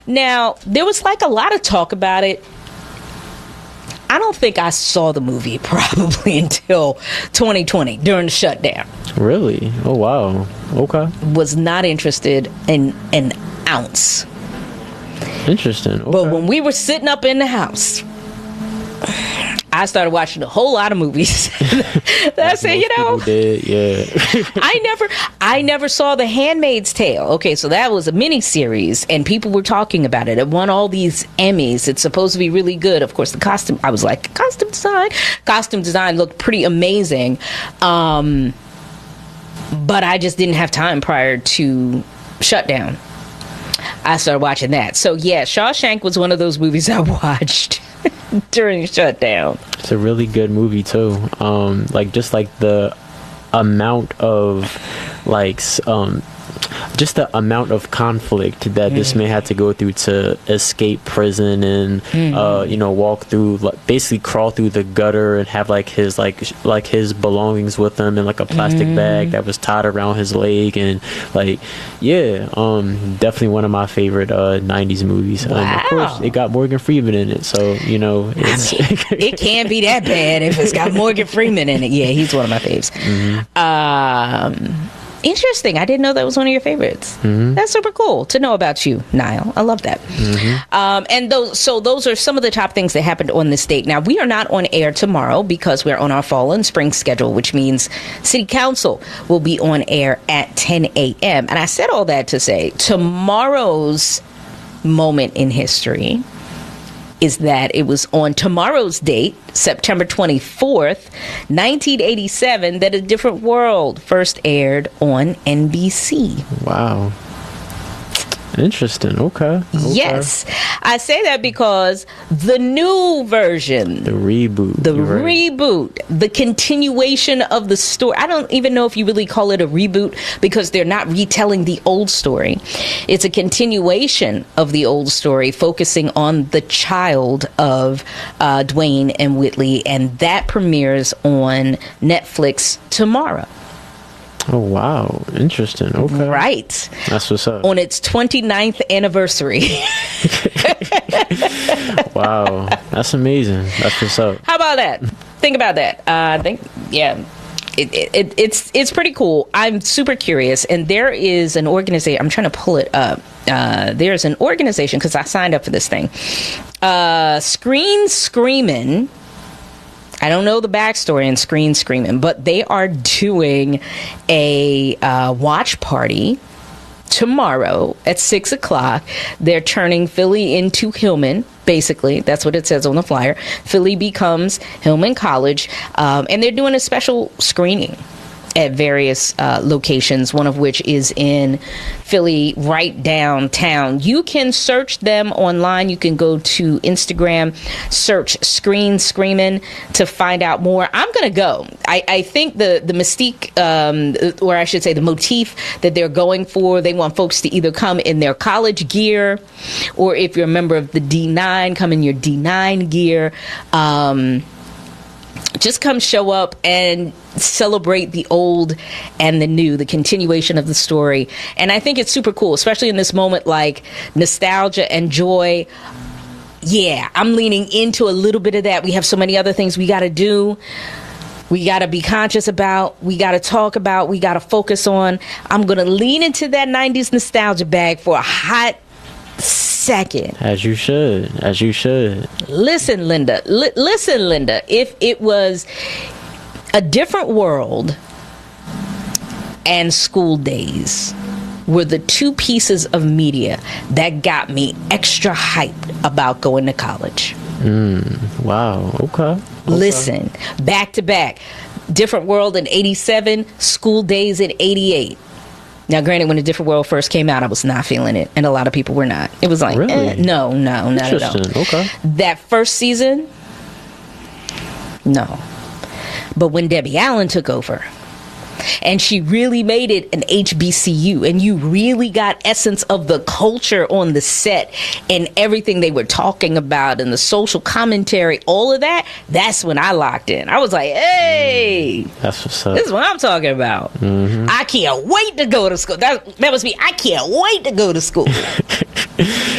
Now, there was like a lot of talk about it. I don't think I saw the movie probably until 2020 during the shutdown. Really? Oh, wow. Okay. Was not interested in an ounce. Interesting. Okay. But when we were sitting up in the house, I started watching a whole lot of movies. I said, you know, did, yeah. I never saw The Handmaid's Tale. Okay, so that was a mini series, and people were talking about it. It won all these Emmys. It's supposed to be really good. Of course, the costume. I was like, costume design looked pretty amazing. But I just didn't have time prior to shutdown. I started watching that. So yeah, Shawshank was one of those movies I watched during shutdown. It's a really good movie too. Like just like the amount of just the amount of conflict that this man had to go through to escape prison and walk through, basically crawl through the gutter and have his belongings with him in like a plastic bag that was tied around his leg, and definitely one of my favorite 90s movies. Wow. Of course it got Morgan Freeman in it, so it's it can't be that bad if it's got Morgan Freeman in it. Yeah, he's one of my faves. Interesting. I didn't know that was one of your favorites. That's super cool to know about you, Niall. I love that. And those are some of the top things that happened on this date. Now, we are not on air tomorrow because we're on our fall and spring schedule, which means City Council will be on air at 10 a.m. And I said all that to say tomorrow's moment in history is that it was on tomorrow's date, September 24th, 1987, that A Different World first aired on NBC. Wow. Interesting. Okay. Yes. I say that because the new version, the reboot, the continuation of the story. I don't even know if you really call it a reboot because they're not retelling the old story. It's a continuation of the old story, focusing on the child of Dwayne and Whitley, and that premieres on Netflix tomorrow. Oh, wow. Interesting. Okay. Right. That's what's up. On its 29th anniversary. Wow. That's amazing. That's what's up. How about that? Think about that. It's pretty cool. I'm super curious. And there is an organization. I'm trying to pull it up. There's an organization, because I signed up for this thing. Screen Screamin'. I don't know the backstory in Screen Screamin', but they are doing a watch party tomorrow at 6 o'clock. They're turning Philly into Hillman. Basically, that's what it says on the flyer. Philly becomes Hillman College, and they're doing a special screening at various locations, one of which is in Philly, right downtown. You can search them online. You can go to Instagram, search Screen Screamin' to find out more. I'm going to go. I think the mystique, or I should say the motif that they're going for, they want folks to either come in their college gear, or if you're a member of the D9, come in your D9 gear. Just come show up and celebrate the old and the new, the continuation of the story. And I think it's super cool, especially in this moment, like nostalgia and joy. Yeah, I'm leaning into a little bit of that. We have so many other things we got to do. We got to be conscious about. We got to talk about. We got to focus on. I'm going to lean into that 90s nostalgia bag for a hot second. As you should. Listen, Linda. If it was A Different World and School Days were the two pieces of media that got me extra hyped about going to college. Wow. Okay. Listen, back to back. Different World in 87, School Days in 88. Now, granted, when A Different World first came out, I was not feeling it, and a lot of people were not. It was like, really? No, not at all. Okay. That first season, no. But when Debbie Allen took over, and she really made it an HBCU, and you really got essence of the culture on the set and everything they were talking about and the social commentary, all of that, that's when I locked in. I was like, hey, that's what's up. This is what I'm talking about. I can't wait to go to school. That was me. I can't wait to go to school.